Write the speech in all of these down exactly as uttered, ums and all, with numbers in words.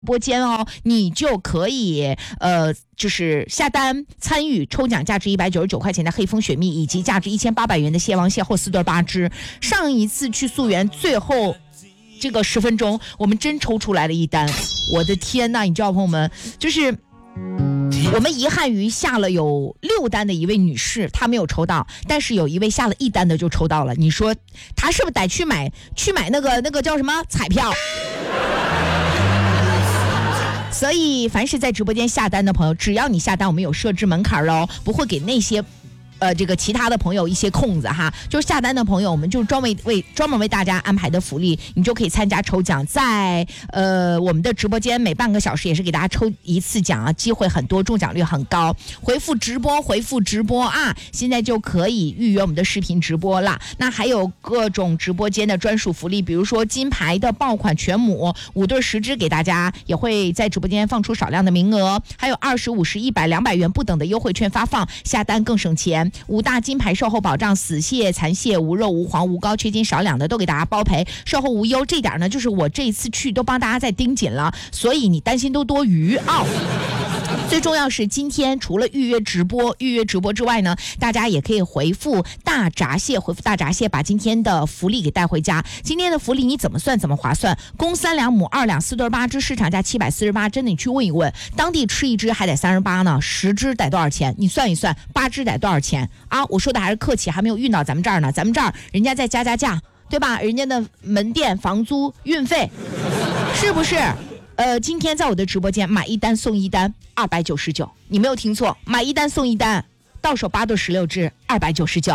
播间哦，你就可以呃，就是下单参与抽奖，价值一百九十九块钱的黑蜂雪蜜，以及价值一千八百元的蟹王蟹后四对八只。上一次去溯源，最后这个十分钟，我们真抽出来了一单，我的天呐！你知道，朋友们，就是我们遗憾于下了有六单的一位女士，她没有抽到，但是有一位下了一单的就抽到了。你说她是不是得去买去买那个那个叫什么彩票？所以凡是在直播间下单的朋友，只要你下单，我们有设置门槛喽，不会给那些呃，这个其他的朋友一些空子哈，就是下单的朋友，我们就专门为专门为大家安排的福利，你就可以参加抽奖，在呃我们的直播间每半个小时也是给大家抽一次奖啊，机会很多，中奖率很高。回复直播，回复直播啊，现在就可以预约我们的视频直播了。那还有各种直播间的专属福利，比如说金牌的爆款全母五对十只给大家，也会在直播间放出少量的名额，还有二十五十一百两百元不等的优惠券发放，下单更省钱。五大金牌售后保障，死蟹、残蟹、无肉、无黄、无膏、缺斤少两的都给大家包赔，售后无忧。这点呢，就是我这一次去都帮大家再盯紧了，所以你担心都多余啊。最重要是今天除了预约直播预约直播之外呢，大家也可以回复大闸蟹，回复大闸蟹，把今天的福利给带回家。今天的福利你怎么算怎么划算，公三两母二两四对八只，市场价七百四十八，真的你去问一问，当地吃一只还得三十八呢，十只得多少钱？你算一算，八只得多少钱啊？我说的还是客气，还没有运到咱们这儿呢，咱们这儿人家再加加价，对吧？人家的门店房租运费是不是？呃，今天在我的直播间买一单送一单二百九十九，你没有听错，买一单送一单，到手八对十六只二百九十九，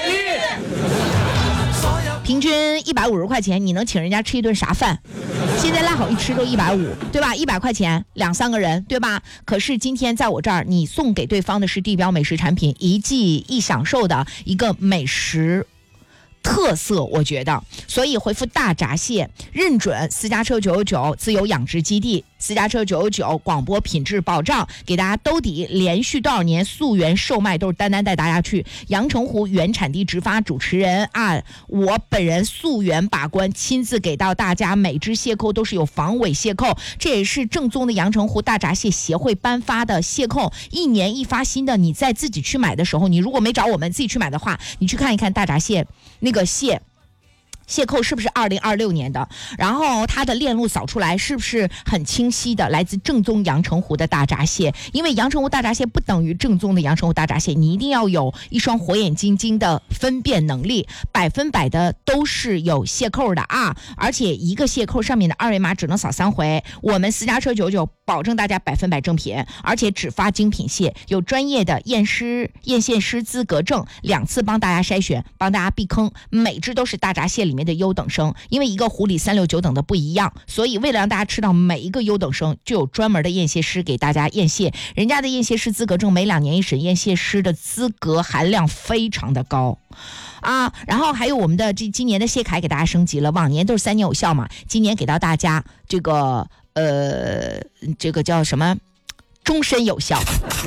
平均一百五十块钱，你能请人家吃一顿啥饭？现在拉好一吃都一百五，对吧？一百块钱两三个人，对吧？可是今天在我这儿，你送给对方的是地标美食产品，一季一享受的一个美食特色，我觉得，所以回复大闸蟹，认准私家车九九九自由养殖基地，私家车九九九广播品质保障，给大家兜底，连续多少年溯源售卖都是单单带大家去阳澄湖原产地直发，主持人啊，我本人溯源把关，亲自给到大家，每只蟹扣都是有防伪蟹扣，这也是正宗的阳澄湖大闸蟹协会颁发的蟹扣，一年一发新的。你在自己去买的时候，你如果没找我们自己去买的话，你去看一看大闸蟹那个蟹蟹扣是不是二零二六年的，然后它的链路扫出来是不是很清晰的来自正宗阳澄湖的大闸蟹？因为阳澄湖大闸蟹不等于正宗的阳澄湖大闸蟹，你一定要有一双火眼金睛的分辨能力，百分百的都是有蟹扣的啊！而且一个蟹扣上面的二维码只能扫三回，我们私家车九九保证大家百分百正品，而且只发精品蟹，有专业的验师验蟹师资格证，两次帮大家筛选，帮大家避坑，每只都是大闸蟹里面的优等生，因为一个湖里三六九等的不一样，所以为了让大家吃到每一个优等生，就有专门的验蟹师给大家验蟹，人家的验蟹师资格证每两年一审，验蟹师的资格含量非常的高啊。然后还有我们的这今年的蟹铠给大家升级了，往年都是三年有效嘛，今年给到大家这个呃这个叫什么终身有效，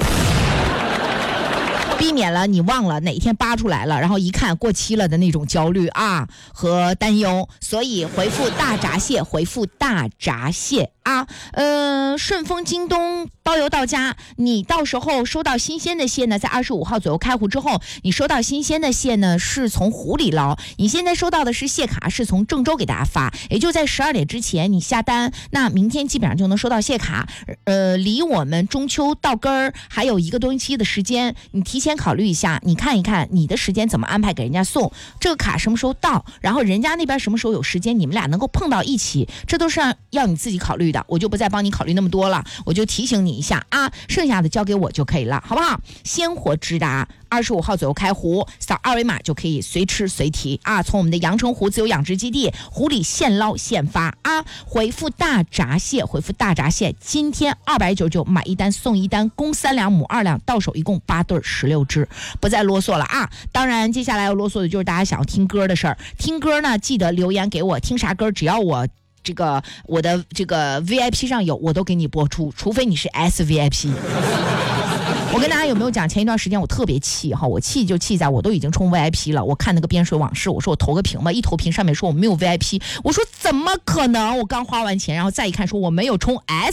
避免了你忘了哪天扒出来了，然后一看过期了的那种焦虑啊和担忧。所以回复大闸蟹，回复大闸蟹啊，呃，顺丰、京东包邮到家。你到时候收到新鲜的蟹呢，在二十五号左右开湖之后，你收到新鲜的蟹呢是从湖里捞。你现在收到的是蟹卡，是从郑州给大家发，也就在十二点之前你下单，那明天基本上就能收到蟹卡。呃，离我们中秋到根儿还有一个多星期的时间，你提前考虑一下，你看一看你的时间怎么安排给人家送，这个卡什么时候到，然后人家那边什么时候有时间，你们俩能够碰到一起，这都是要你自己考虑的，我就不再帮你考虑那么多了，我就提醒你一下啊，剩下的交给我就可以了，好不好？鲜活直达，二十五号左右开湖，扫二维码就可以随吃随提啊！从我们的阳澄湖自由养殖基地，湖里现捞现发啊！回复大闸蟹，回复大闸蟹，今天二百九十九买一单送一单，公三两母二两，到手一共八对十六只，不再啰嗦了啊！当然，接下来要啰嗦的就是大家想要听歌的事儿，听歌呢记得留言给我，听啥歌只要我。这个我的这个 V I P 上有，我都给你播出，除非你是 S V I P。 我跟大家有没有讲，前一段时间我特别气哈，我气就气在我都已经充 V I P 了，我看那个边水往事，我说我投个屏吧，一投屏上面说我没有 V I P， 我说怎么可能？我刚花完钱，然后再一看说我没有充 S